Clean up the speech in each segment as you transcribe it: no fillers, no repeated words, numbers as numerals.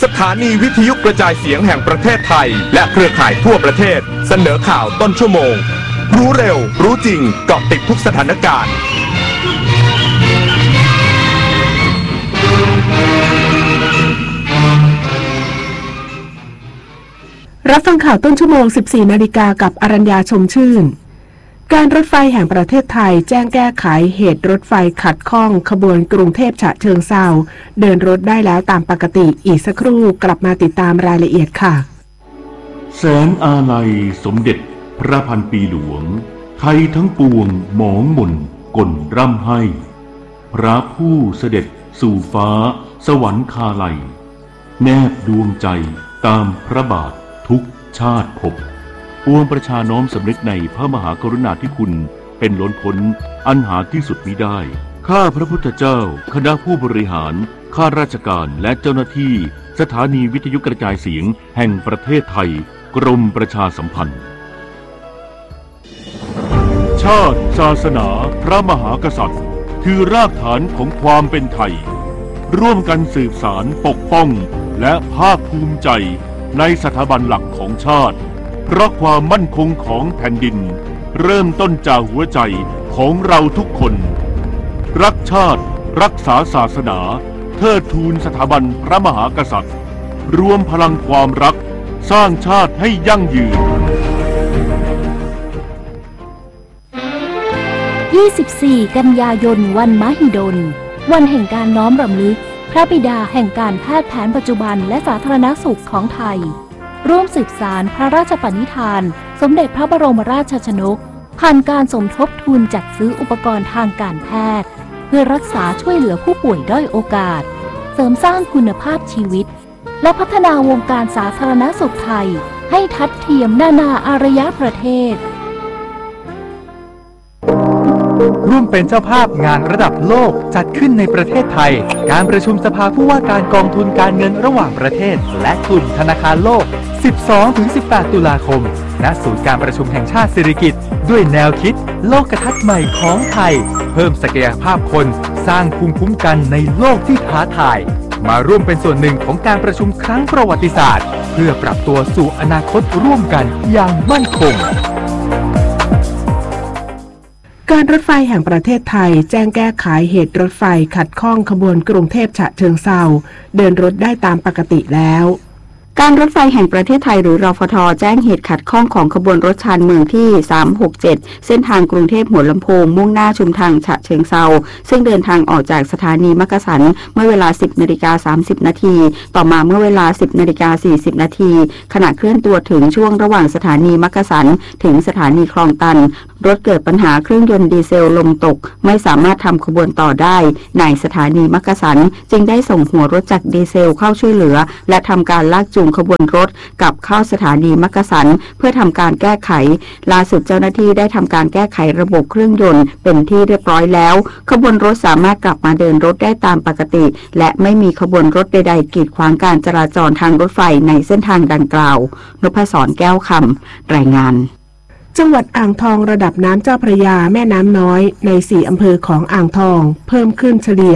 ถานีวิทยุกระจายเสียงแห่งประเทศไทยและเครือข่ายทั่วประเทศเสนอข่าวต้นชั่วโมงรู้เร็วรู้จริงเกาะติดทุกสถานการณ์รับฟังข่าวต้นชั่วโมง 14 นาฬิกากับอรัญญาชมชื่นการรถไฟแห่งประเทศไทยแจ้งแก้ไขเหตุรถไฟขัดข้องขบวนกรุงเทพฉะเชิงเทราเดินรถได้แล้วตามปกติอีกสักครู่กลับมาติดตามรายละเอียดค่ะแสนอาลัยสมเด็จพระพันปีหลวงไทยทั้งปวงหมองหม่นก่นร่ำให้พระผู้เสด็จสู่ฟ้าสวรรคาลัยแนบดวงใจตามพระบาททุกชาติภพปวงประชาน้อมสำนึกในพระมหากรุณาธิคุณเป็นล้นพ้นอันหาที่สุดมิได้ข้าพระพุทธเจ้าคณะผู้บริหารข้าราชการและเจ้าหน้าที่สถานีวิทยุกระจายเสียงแห่งประเทศไทยกรมประชาสัมพันธ์ชาติศาสนาพระมหากษัตริย์คือรากฐานของความเป็นไทยร่วมกันสืบสานปกป้องและภาคภูมิใจในสถาบันหลักของชาติเพราะความมั่นคงของแผ่นดินเริ่มต้นจากหัวใจของเราทุกคนรักชาติรักษาศาสนาเทิดทูนสถาบันพระมหากษัตริย์รวมพลังความรักสร้างชาติให้ยั่งยืน 24 กันยายนวันมหิดลวันแห่งการน้อมรำลึกพระบิดาแห่งการแพทย์แผนปัจจุบันและสาธารณสุขของไทยร่วมสืบสานพระราชปณิธานสมเด็จพระบรมราชชนกผ่านการสมทบทุนจัดซื้ออุปกรณ์ทางการแพทย์เพื่อรักษาช่วยเหลือผู้ป่วยด้อยโอกาสเสริมสร้างคุณภาพชีวิตและพัฒนาวงการสาธารณสุขไทยให้ทัดเทียมนานาอารยประเทศร่วมเป็นเจ้าภาพงานระดับโลกจัดขึ้นในประเทศไทยการประชุมสภาผู้ว่าการกองทุนการเงินระหว่างประเทศและกลุ่มธนาคารโลก 12-18 ตุลาคมณศูนย์การประชุมแห่งชาติสิริกิติ์ด้วยแนวคิดโลกทัศน์ใหม่ของไทยเพิ่มศักยภาพคนสร้างภูมิคุ้มกันในโลกที่ท้าทายมาร่วมเป็นส่วนหนึ่งของการประชุมครั้งประวัติศาสตร์เพื่อปรับตัวสู่อนาคตร่วมกันอย่างมั่นคงการรถไฟแห่งประเทศไทยแจ้งแก้ไขเหตุรถไฟขัดข้องขบวนกรุงเทพฉะเชิงเทราเดินรถได้ตามปกติแล้วการรถไฟแห่งประเทศไทยหรือรฟท.แจ้งเหตุขัดข้องของขบวนรถชานเมืองที่367เส้นทางกรุงเทพหัวลำโพงมุ่งหน้าชุมทางฉะเชิงเทราซึ่งเดินทางออกจากสถานีมักกะสันเมื่อเวลา 10:30 นาทีต่อมาเมื่อเวลา 10:40 นาทีขณะเคลื่อนตัวถึงช่วงระหว่างสถานีมักกะสันถึงสถานีคลองตันรถเกิดปัญหาเครื่องยนต์ดีเซลลมตกไม่สามารถทำขบวนต่อได้ในสถานีมักกะสันจึงได้ส่งหัวรถจักรดีเซลเข้าช่วยเหลือและทำการลากจูงขบวนรถกลับเข้าสถานีมักกะสันเพื่อทำการแก้ไขล่าสุดเจ้าหน้าที่ได้ทำการแก้ไขระบบเครื่องยนต์เป็นที่เรียบร้อยแล้วขบวนรถสามารถกลับมาเดินรถได้ตามปกติและไม่มีขบวนรถใดๆกีดขวางการจราจรทางรถไฟในเส้นทางดังกล่าวนพศรแก้วคำรายงานจังหวัดอ่างทองระดับน้ำเจ้าพระยาแม่น้ำน้อยใน4อำเภอของอ่างทองเพิ่มขึ้นเฉลี่ย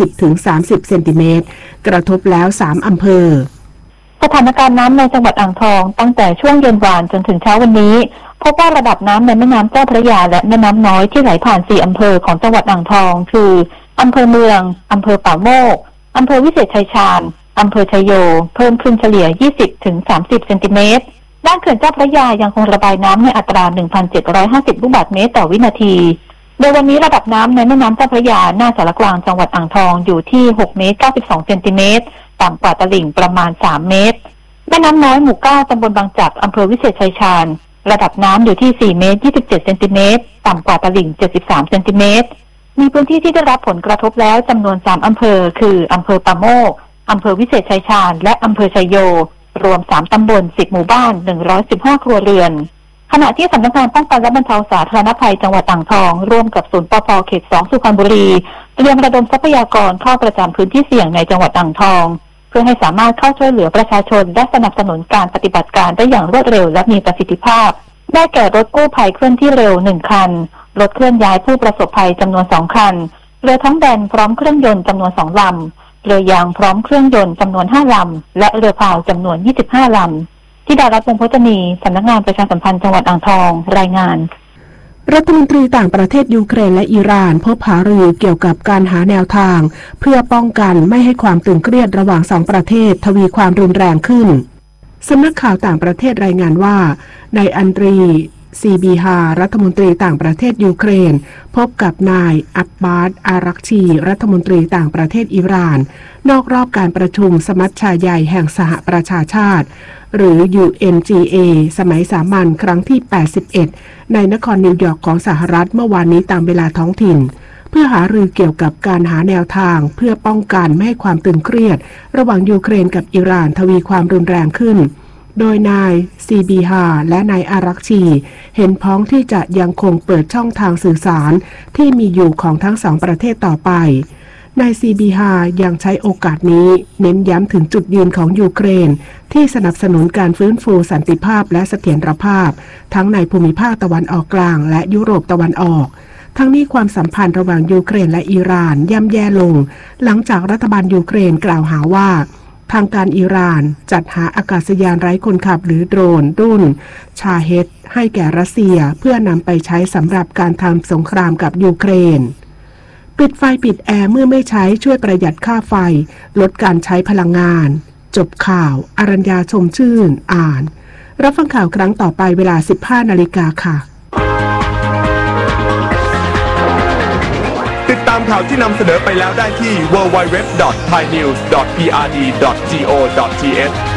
20-30 เซนติเมตรกระทบแล้ว3อำเภอสถานการณ์น้ำในจังหวัดอ่างทองตั้งแต่ช่วงเย็นวานจนถึงเช้าวันนี้พบว่าระดับน้ำในแม่น้ำเจ้าพระยาและแม่น้ำน้อยที่ไหลผ่าน4อำเภอของจังหวัดอ่างทองคืออำเภอเมืองอำเภอป่าโมกอำเภอวิเศษชัยชาญอำเภอชัยโยเพิ่มขึ้นเฉลี่ย 20-30 เซนติเมตรด้านเขื่อนเจ้าพระยายังคงระบายน้ำในอัตรา 1,750 ลูกบาศก์เมตรต่อวินาทีโดยวันนี้ระดับน้ำในแม่น้ำเจ้าพระยาหน้าสารกลางจังหวัดอ่างทองอยู่ที่6เมตร92เซนติเมตรต่ำกว่าตลิ่งประมาณ3เมตรแม่น้ำน้อยหมู่9ตำบลบางจักรอำเภอวิเศษชัยชาญระดับน้ำอยู่ที่4เมตร27เซนติเมตรต่ำกว่าตลิ่ง73เซนติเมตรมีพื้นที่ที่ได้รับผลกระทบแล้วจำนวน3อำเภอคืออำเภอป่าโมกอำเภอวิเศษชัยชาญและอำเภอชัยโยรวม3ตำบล10หมู่บ้าน115ครัวเรือนขณะที่สำนักงานป้องกันและบรรเทาสาธารณภัยจังหวัดอ่างทองร่วมกับศูนย์ปภ.เขต2สุพรรณบุรีเตรียมระดมทรัพยากรเข้าประจำพื้นที่เสี่ยงในจังหวัดอ่างทองเพื่อให้สามารถเข้าช่วยเหลือประชาชนและสนับสนุนการปฏิบัติการได้อย่างรวดเร็วและมีประสิทธิภาพได้แก่รถกู้ภัยเคลื่อนที่เร็ว1คันรถเคลื่อนย้ายผู้ประสบภัยจำนวน2คันเรือท้องแบนพร้อมเครื่องยนต์จำนวน2ลำเรือยางพร้อมเครื่องยนต์จำนวน5ลำและเรือพายจำนวน25ลำที่ดารัตน์ วงศ์พจนีสำนักงานประชาสัมพันธ์จังหวัดอ่างทองรายงานรัฐมนตรีต่างประเทศยูเครนและอิหร่านพบหารือเกี่ยวกับการหาแนวทางเพื่อป้องกันไม่ให้ความตึงเครียดระหว่างสองประเทศทวีความรุนแรงขึ้นสำนักข่าวต่างประเทศรายงานว่านายอันดรีซีบีฮารัฐมนตรีต่างประเทศยูเครนพบกับนายอับบาสอารักชีรัฐมนตรีต่างประเทศอิหร่านนอกรอบการประชุมสมัชชาใหญ่แห่งสหประชาชาติหรือ UNGA สมัยสามัญครั้งที่81ในนครนิวยอร์กของสหรัฐเมื่อวานนี้ตามเวลาท้องถิ่นเพื่อหารือเกี่ยวกับการหาแนวทางเพื่อป้องกันไม่ให้ความตึงเครียดระหว่างยูเครนกับอิหร่านทวีความรุนแรงขึ้นโดยนายซีบีฮาและนายอารักชีเห็นพ้องที่จะยังคงเปิดช่องทางสื่อสารที่มีอยู่ของทั้งสองประเทศต่อไปนายซีบีฮายังใช้โอกาสนี้เน้นย้ำถึงจุดยืนของยูเครนที่สนับสนุนการฟื้นฟูสันติภาพและเสถียรภาพทั้งในภูมิภาคตะวันออกกลางและยุโรปตะวันออกทั้งนี้ความสัมพันธ์ระหว่างยูเครนและอิหร่านย่ำแย่ลงหลังจากรัฐบาลยูเครนกล่าวหาว่าทางการอิหร่านจัดหาอากาศยานไร้คนขับหรือโดรนรุ่นชาเฮดให้แก่รัสเซียเพื่อนำไปใช้สำหรับการทำสงครามกับยูเครนปิดไฟปิดแอร์เมื่อไม่ใช้ช่วยประหยัดค่าไฟลดการใช้พลังงานจบข่าวอรัญญาชมชื่นอ่านรับฟังข่าวครั้งต่อไปเวลา 15 นาฬิกาค่ะติดตามข่าวที่นำเสนอไปแล้วได้ที่ www.thainews.prd.go.th